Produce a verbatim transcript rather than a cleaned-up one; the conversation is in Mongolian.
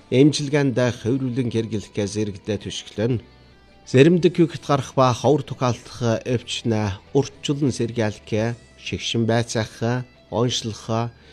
эмчилгээнд хувирлын хэрэглэхээ зэрэгдээ түшиглэн. Зэрэмдэг югт гарах ба ховор тукаалтах өвчнө урьдчилан сэргээлэх, шигшин байцаах, оншлох,